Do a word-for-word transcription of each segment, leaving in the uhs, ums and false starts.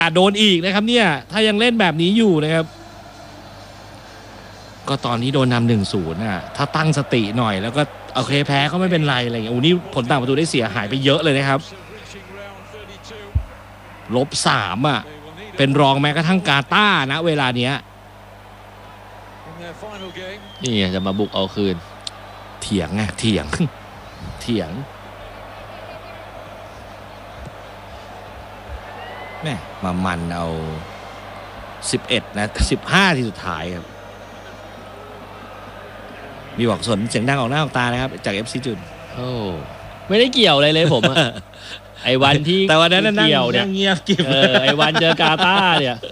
อาจโดนอีกนะครับเนี่ยถ้ายังเล่นแบบนี้อยู่นะครับก็ตอนนี้โดนนำหนึ่งศูนย์น่ะถ้าตั้งสติหน่อยแล้วก็โอเคแพ้ก็ไม่เป็นไรอะไรอย่างเงี้ยโอ้นี่ผลต่างประตูได้เสียหายไปเยอะเลยนะครับลบสามอ่ะเป็นรองแม้กระทั่งกาตาร์นะเวลาเนี้ยนี่จะมาบุกเอาคืนเถียงไงเถียงเถียงแม่มามันเอาสิบเอ็ดนะสิบห้าที่สุดท้ายครับมีบอกสนเสียงดังออกหน้าออกตานะครับจาก เอฟ ซี จุนโอ้ไม่ได้เกี่ยวอะไรเลยผมไอ้วันที่แต่วันนั้นนั่งเกี่ยวเนี่ยเงียบกิ๊บเออไอ้วันเจอกาตาร์เนี่ย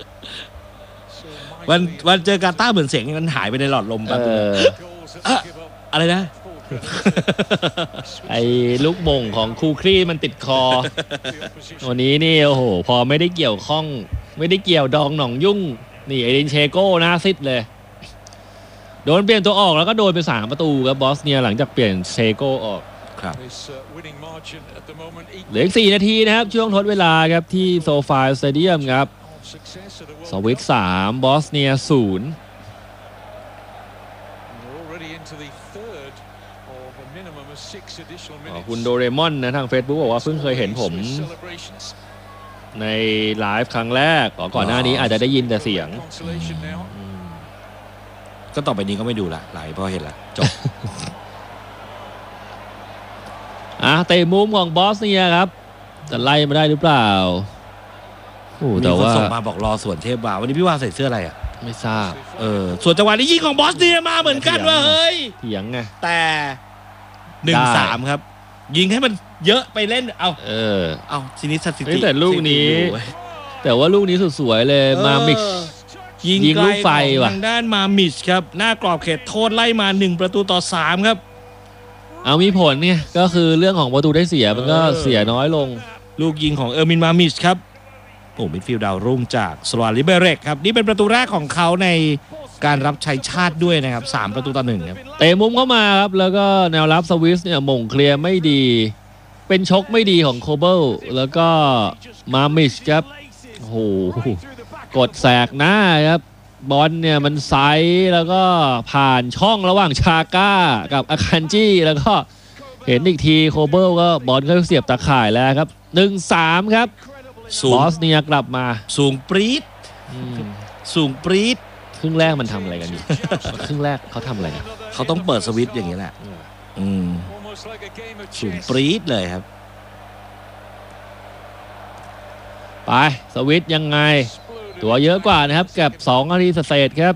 วันวันเจอกาตาร์เหมือนเสียงมันหายไปในหลอดลมแบบอะไรนะไอ้ลูกมงของคูครี่มันติดคอวันนี้นี่โอ้โหพอไม่ได้เกี่ยวข้องไม่ได้เกี่ยวดองหนองยุ่งนี่เอดินเชโก้หน้าซิดเลยโดนเปลี่ยนตัวออกแล้วก็โดนไปสามประตูครับบอสเนียหลังจากเปลี่ยนเชโก้ออกครับเหลืออีกสี่นาทีนะครับช่วงทดเวลาครับที่โซฟาสเตเดียมครับสวิตสามบอสเนียศูนย์คุณโดเรมอนนะทาง Facebook บอกว่าเพิ่งเคยเห็นผมในไลฟ์ครั้งแรกก่อนหน้านี้อาจจะได้ยินแต่เสียงก็ต่อไปนี้ก็ไม่ดูละไลฟ์เพราะเห็นละจบอ่ะเตะมุมของบอสเนียครับจะไล่มาได้หรือเปล่าโอ้แต่ว่าส่งมาบอกรอส่วนเทพบ่าวันนี้พี่ว่าใส่เสื้ออะไรอ่ะไม่ทราบเออส่วนจังหวะนี้ยิงของบอสเนียมาเหมือนกันว่าเฮ้ยเถียงไงแต่หนึ่งสามครับยิงให้มันเยอะไปเล่นเอาเออเอาทีนี้สถิติแต่ลูกนี้แต่ว่าลูกนี้สุดสวยเลยมามิกยิงลูกไฟว่ะทางด้านมามิชครับหน้ากรอบเขตโทษไล่มาหนึ่งประตูต่อสามครับเอามีผลเนี่ยก็คือเรื่องของประตูได้เสียมันก็เสียน้อยลงลูกยิงของเออร์มินมามิชครับโอ้มิดฟิลด์ดาวรุ่งจากสโลวาลิเบเรกครับนี่เป็นประตูแรกของเขาในการรับใช้ชาติด้วยนะครับสามประตูต่อหนึ่งครับเตะมุมเข้ามาครับแล้วก็แนวรับสวิสเนี่ยหม่งเคลียร์ไม่ดีเป็นชกไม่ดีของโคเบิลแล้วก็มามิชครับโอ้โหกดแสกหน้าครับบอลเนี่ยมันไซส์แล้วก็ผ่านช่องระหว่างชาก้ากับอาคันจี้แล้วก็เห็นอีกทีโคเบิลก็บอลก็เสียบตะข่ายแล้วครับ หนึ่งสาม ครับบอสเนียกลับมาสูงปรี๊ดสูงปรี๊ดครึ่งแรกมันทำอะไรกันอยู่ครึ่งแรกเขาทำอะไรกันเขาต้องเปิดสวิตช์อย่างนี้แหละอืมสูงปรี๊ดเลยครับไปสวิตช์ยังไงตัวเยอะกว่านะครับกับสองนาทีเศษครับ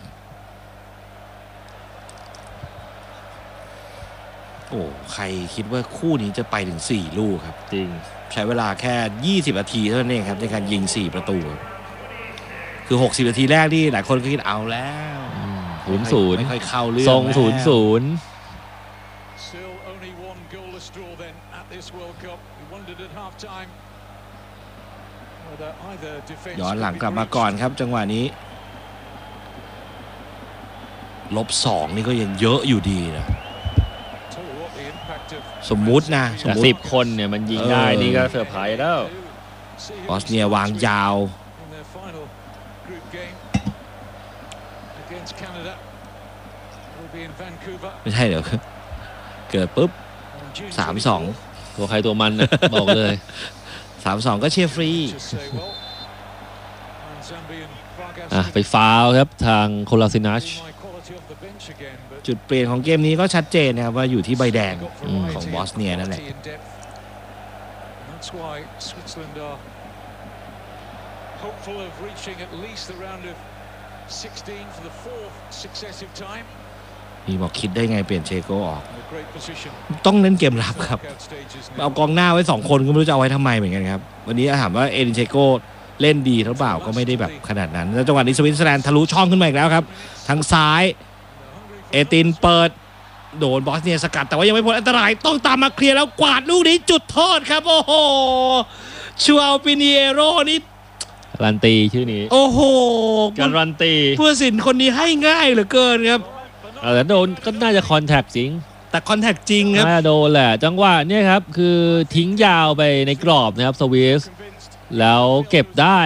โอ้ใครคิดว่าคู่นี้จะไปถึงสี่ลูกครับจริงใช้เวลาแค่ยี่สิบนาทีเท่านั้นเองครับในการยิงสี่ประตูคือหกสิบนาทีแรกที่หลายคนก็คิดเอาแล้วศูนย์ศูนย์ไม่ค่อยเข้าเรื่องทรงศูนย์ศูนย์ย้อนหลังกลับมาก่อนครับจังหวะนี้ลบสองนี่ก็ยังเยอะอยู่ดีนะสมมุตินะสิบคนเนี่ยมันยิงได้นี่ก็เซอร์ไพรส์แล้วบอสเนียวางยาวไม่ใช่เดี๋ยวเกิดปุ๊บสามสองตัวใครตัวมันนะบอกเลยสามสองก็เชียร์ฟรีอ่ะไปฟาวครับทางโคลาซินัชจุดเปลี่ยนของเกมนี้ก็ชัดเจนนะครับว่าอยู่ที่ใบแดงของบอสเนียนั่นแหละมีบอกคิดได้ไงเปลี่ยนเชโก้ออกต้องเล่นเกมรับครับเอากองหน้าไว้สองคนก็ไม่รู้จะเอาไว้ทำไมเหมือนกันครับวันนี้ถามว่าเอดินเชโก้เล่นดีหรือเปล่าก็ไม่ได้แบบขนาดนั้นแล้วจังหวะนี้สวิตเซอร์แลนด์ทะลุช่องขึ้นมาอีกแล้วครับทางซ้ายเอตินเปิดโดนบอสเนียสกัดแต่ว่ายังไม่พ้นอันตรายต้องตามมาเคลียร์แล้วกวาดลูกนี้จุดโทษครับโอ้โหชัวปิเนียโรนี่การันตีชื่อนี้โอ้โหการันตีผู้ตัดสินคนนี้ให้ง่ายเหลือเกินครับแต่โดนก็น่าจะคอนแทคจริงแต่คอนแทคจริงครับน่าโดนแหละจังหวะนี้ครับคือทิ้งยาวไปในกรอบนะครับสวิสแล้วเก็บได้